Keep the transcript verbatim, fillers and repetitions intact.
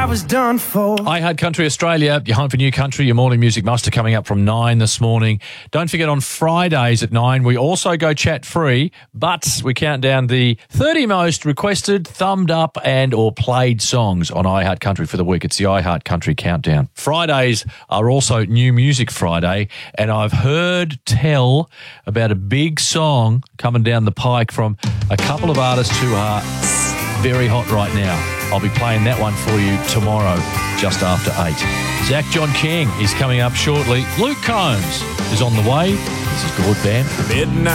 I was done for. iHeart Country Australia, your home for new country, your morning music muster coming up from nine this morning. Don't forget on Fridays at nine, we also go chat free, but we count down the thirty most requested, thumbed up and or played songs on iHeart Country for the week. It's the iHeart Country Countdown. Fridays are also New Music Friday, and I've heard tell about a big song coming down the pike from a couple of artists who are very hot right now. I'll be playing that one for you tomorrow, just after eight. Zach John King is coming up shortly. Luke Combs is on the way. This is Gord Bam. Midnight.